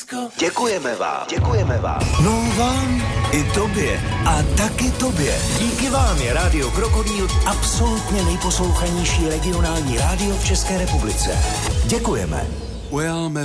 Děkujeme vám. Děkujeme vám. No vám i tobě. A taky tobě. Díky vám je Rádio Krokodýl absolutně nejposlouchanější regionální rádio v České republice. Děkujeme. Well,